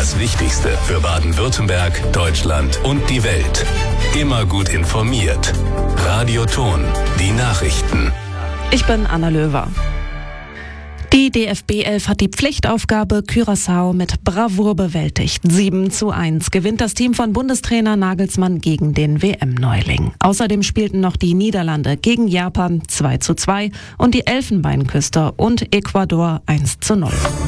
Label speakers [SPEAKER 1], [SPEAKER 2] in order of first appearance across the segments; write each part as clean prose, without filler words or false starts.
[SPEAKER 1] Das Wichtigste für Baden-Württemberg, Deutschland und die Welt. Immer gut informiert. Radio Thon, die Nachrichten.
[SPEAKER 2] Ich bin Anna Löwer. Die DFB 11 hat die Pflichtaufgabe Curaçao mit Bravour bewältigt. 7:1 gewinnt das Team von Bundestrainer Nagelsmann gegen den WM-Neuling. Außerdem spielten noch die Niederlande gegen Japan 2:2 und die Elfenbeinküste und Ecuador 1:0.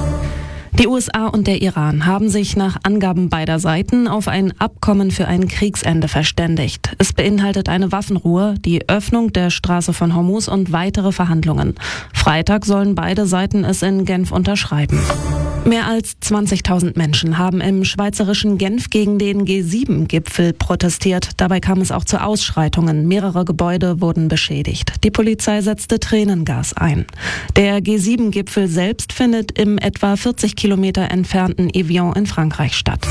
[SPEAKER 2] Die USA und der Iran haben sich nach Angaben beider Seiten auf ein Abkommen für ein Kriegsende verständigt. Es beinhaltet eine Waffenruhe, die Öffnung der Straße von Hormuz und weitere Verhandlungen. Freitag sollen beide Seiten es in Genf unterschreiben. Mehr als 20.000 Menschen haben im schweizerischen Genf gegen den G7-Gipfel protestiert. Dabei kam es auch zu Ausschreitungen. Mehrere Gebäude wurden beschädigt. Die Polizei setzte Tränengas ein. Der G7-Gipfel selbst findet im etwa 40 Kilometer entfernten Evian in Frankreich statt.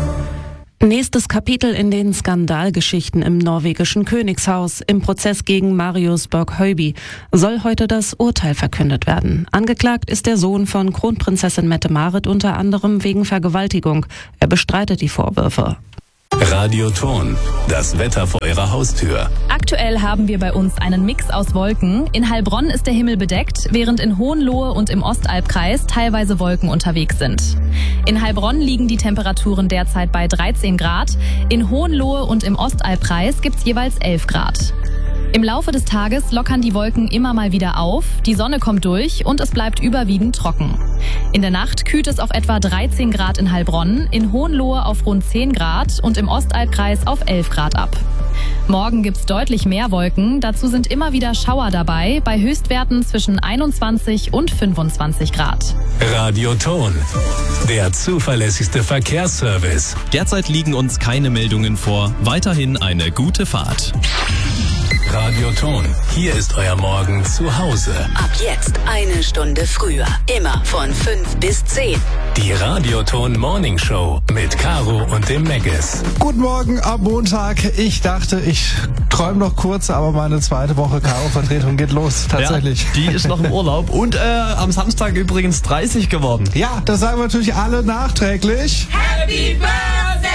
[SPEAKER 2] Nächstes Kapitel in den Skandalgeschichten im norwegischen Königshaus. Im Prozess gegen Marius Borg-Høiby soll heute das Urteil verkündet werden. Angeklagt ist der Sohn von Kronprinzessin Mette-Marit unter anderem wegen Vergewaltigung. Er bestreitet die Vorwürfe.
[SPEAKER 1] Radio Thon, das Wetter vor Ihrer Haustür.
[SPEAKER 3] Aktuell haben wir bei uns einen Mix aus Wolken. In Heilbronn ist der Himmel bedeckt, während in Hohenlohe und im Ostalbkreis teilweise Wolken unterwegs sind. In Heilbronn liegen die Temperaturen derzeit bei 13 Grad. In Hohenlohe und im Ostalbkreis gibt's jeweils 11 Grad. Im Laufe des Tages lockern die Wolken immer mal wieder auf, die Sonne kommt durch und es bleibt überwiegend trocken. In der Nacht kühlt es auf etwa 13 Grad in Heilbronn, in Hohenlohe auf rund 10 Grad und im Ostalbkreis auf 11 Grad ab. Morgen gibt's deutlich mehr Wolken, dazu sind immer wieder Schauer dabei, bei Höchstwerten zwischen 21 und 25 Grad.
[SPEAKER 1] Radio Thon, der zuverlässigste Verkehrsservice.
[SPEAKER 4] Derzeit liegen uns keine Meldungen vor. Weiterhin eine gute Fahrt.
[SPEAKER 1] Radio Thon, hier ist euer Morgen zu Hause.
[SPEAKER 5] Ab jetzt eine Stunde früher. Immer von 5 bis 10.
[SPEAKER 1] Die Radio Thon Morning Show mit Caro und dem Megis.
[SPEAKER 6] Guten Morgen am Montag. Ich dachte, ich träume noch kurz, aber meine zweite Woche Caro-Vertretung geht los. Tatsächlich.
[SPEAKER 7] Ja, die ist noch im Urlaub und am Samstag übrigens 30 geworden.
[SPEAKER 6] Ja, das sagen wir natürlich alle nachträglich.
[SPEAKER 8] Happy Birthday!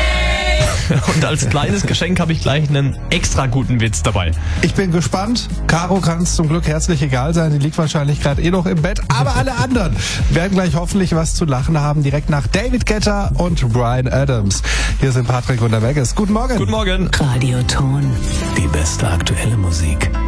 [SPEAKER 7] Und als kleines Geschenk habe ich gleich einen extra guten Witz dabei.
[SPEAKER 6] Ich bin gespannt. Caro kann es zum Glück herzlich egal sein. Die liegt wahrscheinlich gerade noch im Bett. Aber alle anderen werden gleich hoffentlich was zu lachen haben. Direkt nach David Guetta und Bryan Adams. Hier sind Patrick und der Megis. Guten Morgen.
[SPEAKER 7] Guten Morgen.
[SPEAKER 5] Radio Thon.
[SPEAKER 1] Die beste aktuelle Musik.